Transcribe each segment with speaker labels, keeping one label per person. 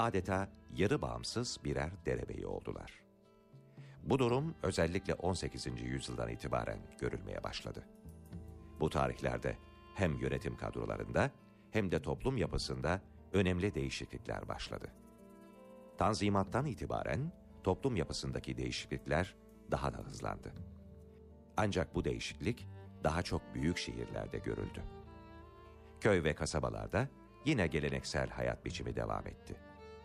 Speaker 1: adeta yarı bağımsız birer derebeyi oldular. Bu durum özellikle 18. yüzyıldan itibaren görülmeye başladı. Bu tarihlerde hem yönetim kadrolarında hem de toplum yapısında önemli değişiklikler başladı. Tanzimattan itibaren toplum yapısındaki değişiklikler daha da hızlandı. Ancak bu değişiklik daha çok büyük şehirlerde görüldü. Köy ve kasabalarda yine geleneksel hayat biçimi devam etti.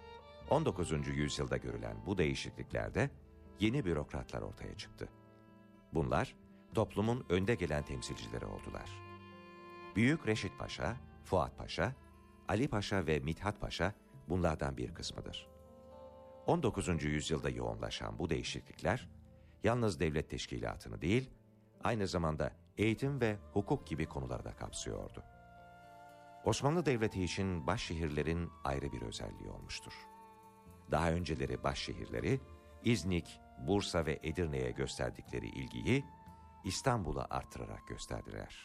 Speaker 1: 19. yüzyılda görülen bu değişikliklerde yeni bürokratlar ortaya çıktı. Bunlar toplumun önde gelen temsilcileri oldular. Büyük Reşit Paşa, Fuat Paşa, Ali Paşa ve Mithat Paşa bunlardan bir kısmıdır. 19. yüzyılda yoğunlaşan bu değişiklikler yalnız devlet teşkilatını değil, aynı zamanda eğitim ve hukuk gibi konuları da kapsıyordu. Osmanlı Devleti için başşehirlerin ayrı bir özelliği olmuştur. Daha önceleri başşehirleri İznik, Bursa ve Edirne'ye gösterdikleri ilgiyi İstanbul'a artırarak gösterdiler.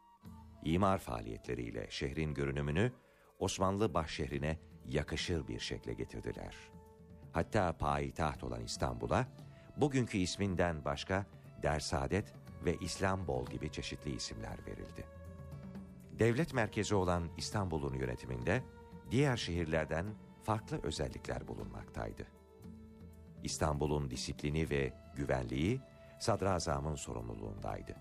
Speaker 1: İmar faaliyetleriyle şehrin görünümünü Osmanlı başşehrine yakışır bir şekle getirdiler. Hatta payitaht olan İstanbul'a bugünkü isminden başka Dersaadet ve İslambol gibi çeşitli isimler verildi. Devlet merkezi olan İstanbul'un yönetiminde diğer şehirlerden farklı özellikler bulunmaktaydı. İstanbul'un disiplini ve güvenliği sadrazamın sorumluluğundaydı.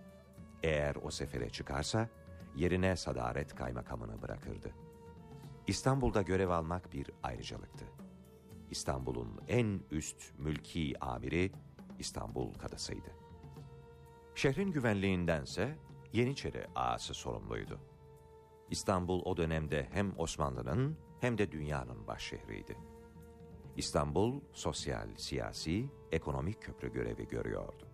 Speaker 1: Eğer o sefere çıkarsa yerine sadaret kaymakamını bırakırdı. İstanbul'da görev almak bir ayrıcalıktı. İstanbul'un en üst mülki amiri İstanbul Kadısıydı. Şehrin güvenliğindense Yeniçeri ağası sorumluydu. İstanbul o dönemde hem Osmanlı'nın hem de dünyanın başşehriydi. İstanbul sosyal, siyasi, ekonomik köprü görevi görüyordu.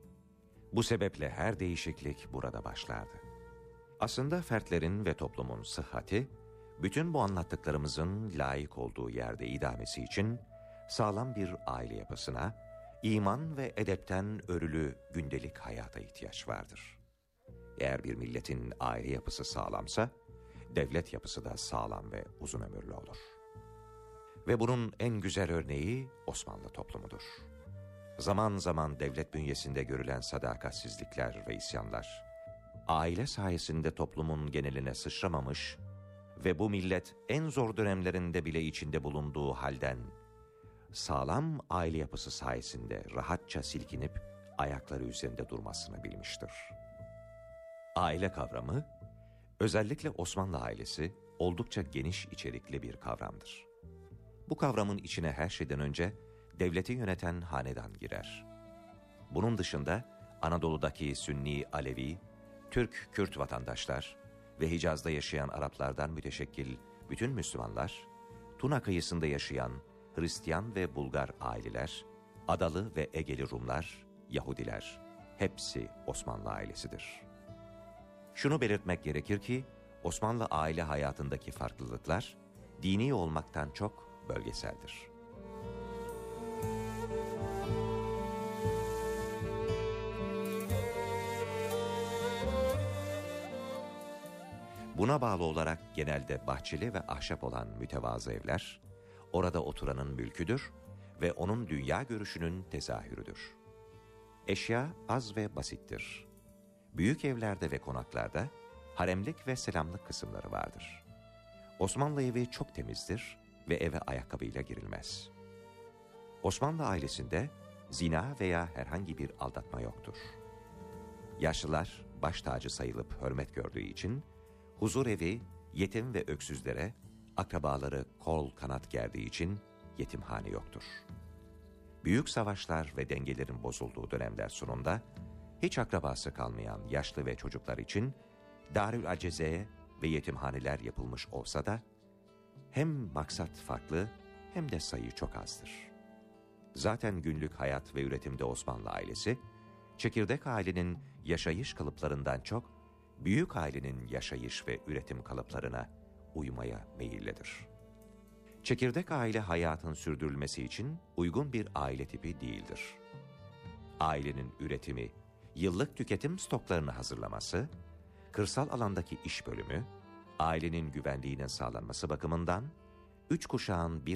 Speaker 1: Bu sebeple her değişiklik burada başlardı. Aslında fertlerin ve toplumun sıhhati, bütün bu anlattıklarımızın layık olduğu yerde idamesi için sağlam bir aile yapısına, iman ve edepten örülü gündelik hayata ihtiyaç vardır. Eğer bir milletin aile yapısı sağlamsa, devlet yapısı da sağlam ve uzun ömürlü olur. Ve bunun en güzel örneği Osmanlı toplumudur. Zaman zaman devlet bünyesinde görülen sadakatsizlikler ve isyanlar, aile sayesinde toplumun geneline sıçramamış ve bu millet en zor dönemlerinde bile içinde bulunduğu halden, sağlam aile yapısı sayesinde rahatça silkinip ayakları üzerinde durmasını bilmiştir. Aile kavramı, özellikle Osmanlı ailesi oldukça geniş içerikli bir kavramdır. Bu kavramın içine her şeyden önce devleti yöneten hanedan girer. Bunun dışında Anadolu'daki Sünni, Alevi, Türk, Kürt vatandaşlar ve Hicaz'da yaşayan Araplardan müteşekkil bütün Müslümanlar, Tuna kıyısında yaşayan Hristiyan ve Bulgar aileler, Adalı ve Egeli Rumlar, Yahudiler, hepsi Osmanlı ailesidir. Şunu belirtmek gerekir ki, Osmanlı aile hayatındaki farklılıklar, dini olmaktan çok bölgeseldir. Buna bağlı olarak genelde bahçeli ve ahşap olan mütevazı evler, orada oturanın mülküdür ve onun dünya görüşünün tezahürüdür. Eşya az ve basittir. Büyük evlerde ve konaklarda haremlik ve selamlık kısımları vardır. Osmanlı evi çok temizdir ve eve ayakkabıyla girilmez. Osmanlı ailesinde zina veya herhangi bir aldatma yoktur. Yaşlılar baş tacı sayılıp hürmet gördüğü için huzur evi yetim ve öksüzlere, akrabaları kol kanat gerdiği için yetimhane yoktur. Büyük savaşlar ve dengelerin bozulduğu dönemler sonunda hiç akrabası kalmayan yaşlı ve çocuklar için Darül Aceze ve yetimhaneler yapılmış olsa da hem maksat farklı hem de sayı çok azdır. Zaten günlük hayat ve üretimde Osmanlı ailesi, çekirdek ailenin yaşayış kalıplarından çok, büyük ailenin yaşayış ve üretim kalıplarına uymaya meyillidir. Çekirdek aile hayatın sürdürülmesi için uygun bir aile tipi değildir. Ailenin üretimi, yıllık tüketim stoklarını hazırlaması, kırsal alandaki iş bölümü, ailenin güvenliğinin sağlanması bakımından 3 kuşağın bir